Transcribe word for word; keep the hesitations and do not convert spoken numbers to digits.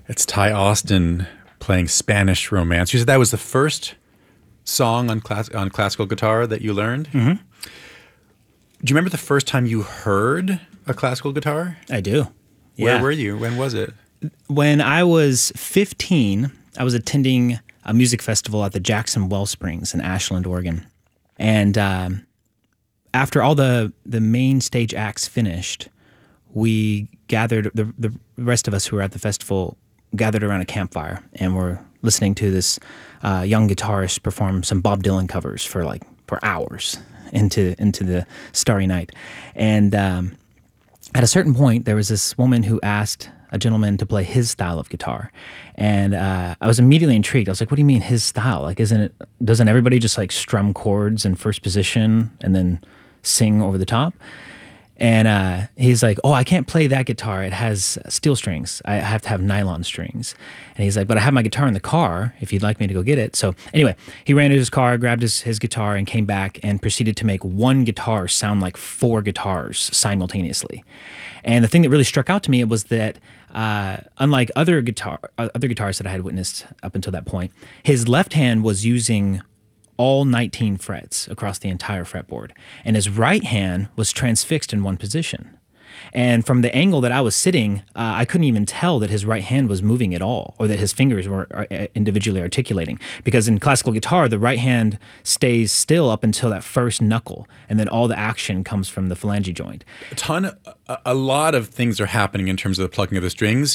It's Ty Austin playing Spanish Romance. You said that was the first song on class on classical guitar that you learned? Mm-hmm. Do you remember the first time you heard a classical guitar? I do. Where Yeah. were you? When was it? When I was fifteen, I was attending a music festival at the Jackson Wellsprings in Ashland, Oregon. And um, after all the, the main stage acts finished, we gathered, the, the rest of us who were at the festival gathered around a campfire and were listening to this uh, young guitarist perform some Bob Dylan covers for like for hours into into the starry night. And um, at a certain point, there was this woman who asked a gentleman to play his style of guitar. And uh, I was immediately intrigued. I was like, what do you mean his style? Like, isn't it, doesn't everybody just like strum chords in first position and then sing over the top? And uh, he's like, oh, I can't play that guitar. It has steel strings. I have to have nylon strings. And he's like, but I have my guitar in the car if you'd like me to go get it. So anyway, he ran to his car, grabbed his, his guitar, and came back and proceeded to make one guitar sound like four guitars simultaneously. And the thing that really struck out to me was that uh, unlike other guitar uh, other guitars that I had witnessed up until that point, his left hand was using all nineteen frets across the entire fretboard, and his right hand was transfixed in one position. And from the angle that I was sitting, uh, I couldn't even tell that his right hand was moving at all, or that his fingers were uh, individually articulating. Because in classical guitar, the right hand stays still up until that first knuckle, and then all the action comes from the phalange joint. A ton, a, a lot of things are happening in terms of the plucking of the strings.